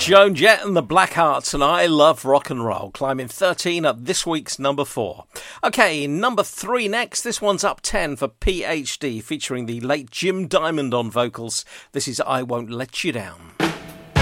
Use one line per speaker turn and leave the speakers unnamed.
Joan Jett and the Blackhearts and I Love Rock and Roll, climbing 13 up this week's number 4. Okay, number 3 next. This one's up 10 for PhD, featuring the late Jim Diamond on vocals. This is I Won't Let You Down.